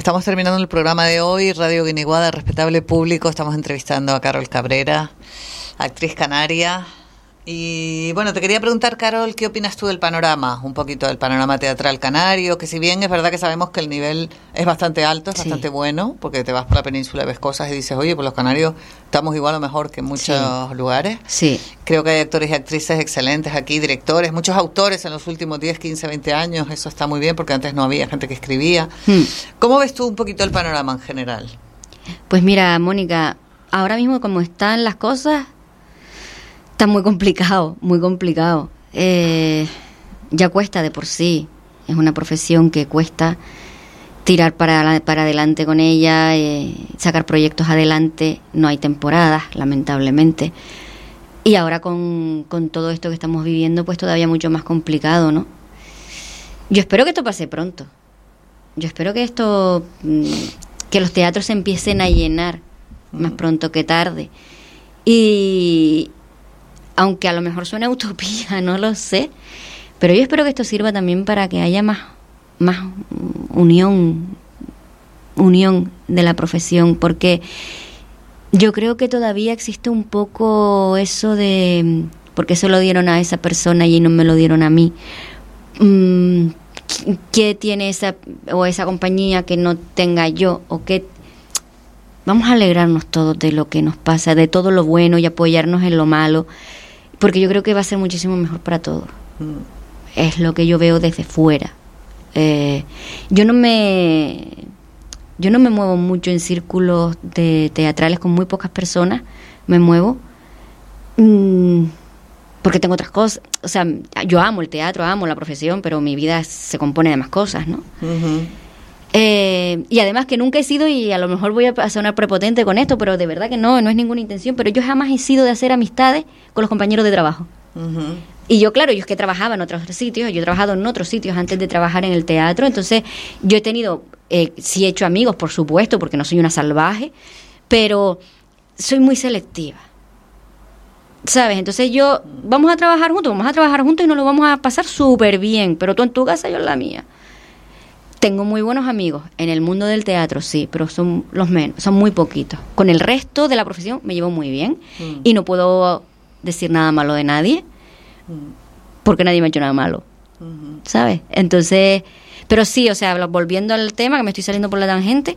Estamos terminando el programa de hoy, Radio Guiniguada, respetable público. Estamos entrevistando a Carol Cabrera, actriz canaria. Y bueno, te quería preguntar, Carol, ¿qué opinas tú del panorama? Un poquito del panorama teatral canario, que si bien es verdad que sabemos que el nivel es bastante alto, es bastante bueno, porque te vas por la península, ves cosas y dices, oye, pues los canarios estamos igual o mejor que en muchos lugares. Sí. Creo que hay actores y actrices excelentes aquí, directores, muchos autores en los últimos 10, 15, 20 años. Eso está muy bien, porque antes no había gente que escribía. ¿Cómo ves tú un poquito el panorama en general? Pues mira, Mónica, ahora mismo como están las cosas, está muy complicado, muy complicado. Ya cuesta de por sí. Es una profesión que cuesta tirar para adelante con ella, sacar proyectos adelante. No hay temporadas, lamentablemente. Y ahora con todo esto que estamos viviendo, pues todavía mucho más complicado, ¿no? Yo espero que esto pase pronto. Yo espero que que los teatros se empiecen a llenar más pronto que tarde. Y aunque a lo mejor suene utopía, no lo sé, pero yo espero que esto sirva también para que haya más unión de la profesión, porque yo creo que todavía existe un poco eso de, porque eso lo dieron a esa persona y no me lo dieron a mí, ¿qué tiene esa compañía que no tenga yo? O qué. Vamos a alegrarnos todos de lo que nos pasa, de todo lo bueno, y apoyarnos en lo malo, porque yo creo que va a ser muchísimo mejor para todos. Es lo que yo veo desde fuera. Yo no me muevo mucho en círculos teatrales con muy pocas personas. Me muevo porque tengo otras cosas. O sea, yo amo el teatro, amo la profesión, pero mi vida se compone de más cosas, ¿no? Y además que nunca he sido, y a lo mejor voy a sonar prepotente con esto, pero de verdad que no es ninguna intención, pero yo jamás he sido de hacer amistades con los compañeros de trabajo. Y yo, claro, yo es que trabajaba en otros sitios, yo he trabajado en otros sitios antes de trabajar en el teatro, entonces yo he tenido, sí he hecho amigos, por supuesto, porque no soy una salvaje, pero soy muy selectiva, ¿sabes? Entonces vamos a trabajar juntos y nos lo vamos a pasar súper bien, pero tú en tu casa, yo en la mía. Tengo muy buenos amigos en el mundo del teatro, sí, pero son los menos, son muy poquitos. Con el resto de la profesión me llevo muy bien y no puedo decir nada malo de nadie porque nadie me ha hecho nada malo, ¿sabes? Entonces, pero sí, o sea, volviendo al tema, que me estoy saliendo por la tangente,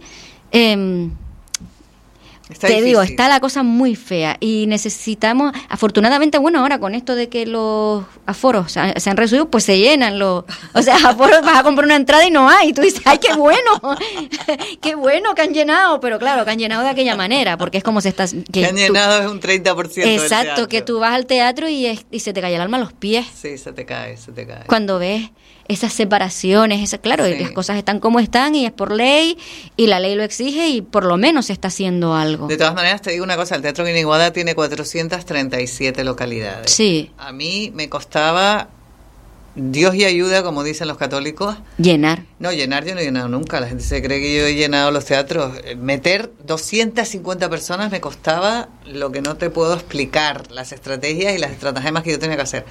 te digo, está la cosa muy fea y necesitamos, afortunadamente, bueno, ahora con esto de que los aforos se han reducido, pues se llenan o sea, aforos, vas a comprar una entrada y no hay, y tú dices, ¡ay, qué bueno! ¡Qué bueno que han llenado! Pero claro, que han llenado de aquella manera, porque es como se está... Que han llenado es un 30% exacto, que tú vas al teatro y se te cae el alma a los pies. Sí, se te cae. Cuando ves esas separaciones, claro, sí. Las cosas están como están y es por ley, y la ley lo exige y por lo menos se está haciendo algo. De todas maneras, te digo una cosa, el Teatro Guiniguada tiene 437 localidades. Sí. A mí me costaba, Dios y ayuda, como dicen los católicos. Llenar. No, llenar yo no he llenado nunca, la gente se cree que yo he llenado los teatros. Meter 250 personas me costaba lo que no te puedo explicar, las estrategias y las estratagemas que yo tenía que hacer.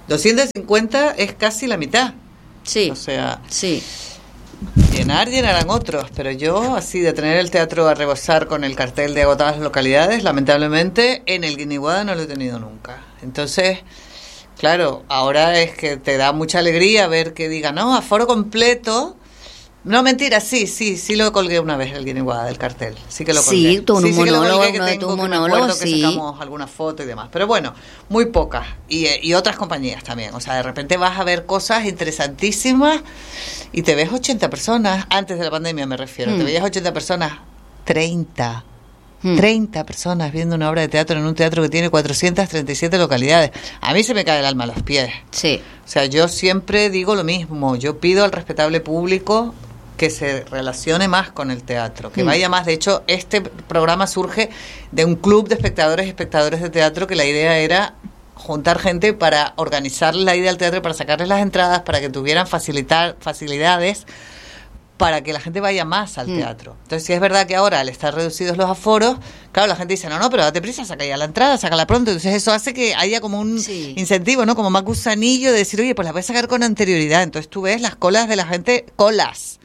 250 es casi la mitad. Sí. O sea, sí. Llenarán otros, pero yo, así de tener el teatro a rebosar con el cartel de agotadas localidades, lamentablemente en el Guiniguada no lo he tenido nunca. Entonces, claro, ahora es que te da mucha alegría ver que digan, no, aforo completo. No, mentira, sí lo colgué una vez el Guiniguada del cartel, sí que lo colgué. Sí, tu monólogo, que me acuerdo que sacamos alguna foto y demás, pero bueno, muy pocas, y otras compañías también, o sea, de repente vas a ver cosas interesantísimas y te ves 80 personas, antes de la pandemia me refiero, te veías 80 personas, 30 personas viendo una obra de teatro en un teatro que tiene 437 localidades. A mí se me cae el alma a los pies. Sí. O sea, yo siempre digo lo mismo, yo pido al respetable público que se relacione más con el teatro, que vaya más. De hecho, este programa surge de un club de espectadores y espectadores de teatro, que la idea era juntar gente para organizar la ida al teatro, para sacarles las entradas, para que tuvieran facilidades, para que la gente vaya más al teatro. Entonces, si es verdad que ahora, al estar reducidos los aforos, claro, la gente dice, no, pero date prisa, saca ya la entrada, sácala pronto. Entonces, eso hace que haya como un incentivo, ¿no? Como más gusanillo de decir, oye, pues la voy a sacar con anterioridad. Entonces, tú ves las colas de la gente, colas,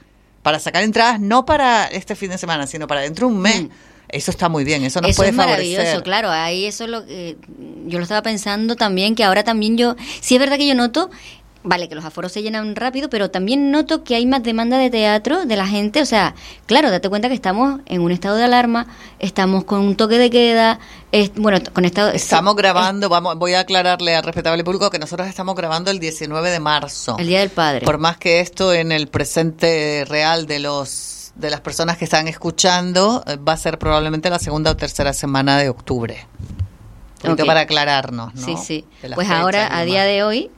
para sacar entradas no para este fin de semana, sino para dentro de un mes. Eso está muy bien, eso nos puede favorecer. Eso es maravilloso, claro, ahí eso es lo que yo lo estaba pensando también, que ahora también sí es verdad que yo noto, vale, que los aforos se llenan rápido, pero también noto que hay más demanda de teatro de la gente, o sea, claro, date cuenta que estamos en un estado de alarma, estamos con un toque de queda, estamos grabando, voy a aclararle al respetable público que nosotros estamos grabando el 19 de marzo. El Día del Padre. Por más que esto en el presente real de las personas que están escuchando va a ser probablemente la segunda o tercera semana de octubre. Para aclararnos, ¿no? Sí. Pues ahora, a día de hoy,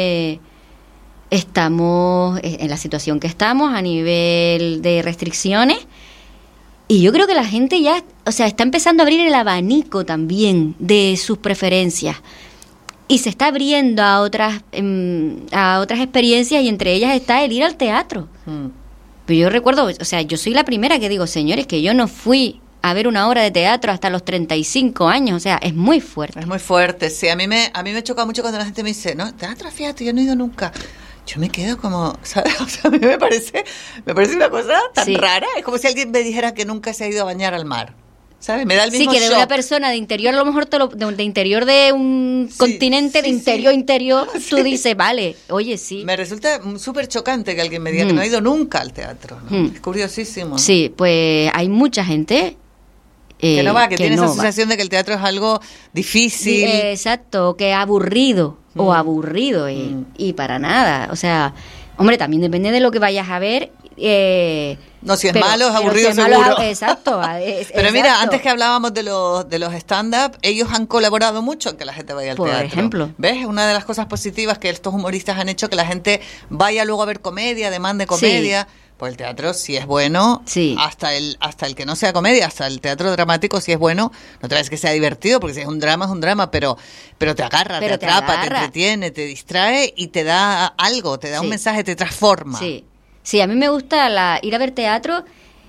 estamos en la situación que estamos a nivel de restricciones y yo creo que la gente ya, está empezando a abrir el abanico también de sus preferencias y se está abriendo a otras experiencias y entre ellas está el ir al teatro. Pero yo recuerdo, yo soy la primera que digo, señores, que yo no fui a ver una obra de teatro hasta los 35 años, es muy fuerte. Es muy fuerte, sí, a mí me choca mucho cuando la gente me dice, no, teatro, fíjate, yo no he ido nunca. Yo me quedo como, ¿sabes? A mí me parece una cosa tan rara, es como si alguien me dijera que nunca se ha ido a bañar al mar. ¿Sabes? Me da el mismo shock. Sí, que de shock. Una persona de interior, a lo mejor de interior de un continente, de interior, tú dices, vale, oye, sí. Me resulta súper chocante que alguien me diga que no ha ido nunca al teatro, ¿no? Es curiosísimo. Sí, pues hay mucha gente que no va, que tiene esa sensación de que el teatro es algo difícil. Exacto, que aburrido, y para nada, hombre, también depende de lo que vayas a ver. No, si es malo, es aburrido seguro. Exacto. Pero mira, antes que hablábamos de los stand-up, ellos han colaborado mucho en que la gente vaya al teatro. Por ejemplo. ¿Ves? Una de las cosas positivas que estos humoristas han hecho, que la gente vaya luego a ver comedia, demande comedia. Sí. Pues el teatro, si es bueno, hasta el que no sea comedia, hasta el teatro dramático, si es bueno, no te ves que sea divertido, porque si es un drama, pero te agarra, te atrapa, te entretiene, te distrae y te da algo, te da un mensaje, te transforma. Sí, a mí me gusta ir a ver teatro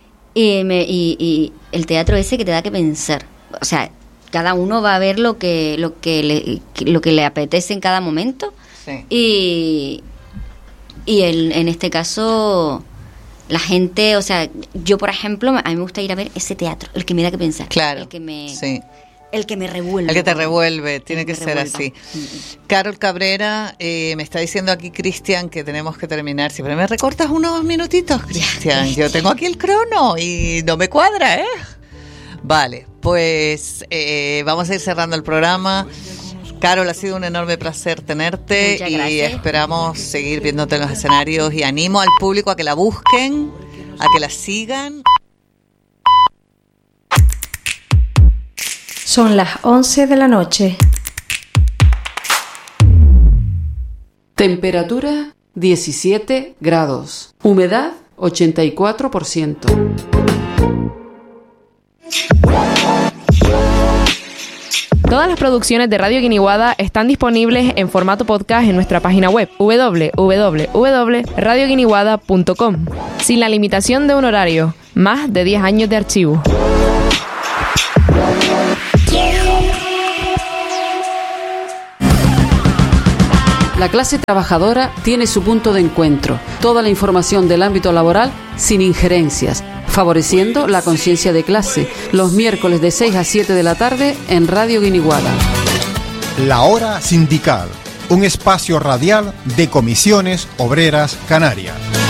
y el teatro ese que te da que pensar. Cada uno va a ver lo que le apetece en cada momento. Sí. Y en este caso, la gente, yo por ejemplo, a mí me gusta ir a ver ese teatro, el que me da que pensar. Claro. El que me revuelve. El que te revuelve, tiene que ser así. Carol Cabrera, me está diciendo aquí Cristian que tenemos que terminar. Siempre me recortas unos minutitos, Cristian. Yo tengo aquí el crono y no me cuadra, ¿eh? Vale, pues vamos a ir cerrando el programa. Carol, ha sido un enorme placer tenerte y esperamos seguir viéndote en los escenarios y animo al público a que la busquen, a que la sigan. Son las 11 de la noche. Temperatura 17 grados. Humedad 84%. Todas las producciones de Radio Guiniguada están disponibles en formato podcast en nuestra página web www.radioguiniguada.com, sin la limitación de un horario, más de 10 años de archivo. La clase trabajadora tiene su punto de encuentro. Toda la información del ámbito laboral sin injerencias, favoreciendo la conciencia de clase, los miércoles de 6 a 7 de la tarde en Radio Guiniguada. La Hora Sindical, un espacio radial de Comisiones Obreras Canarias.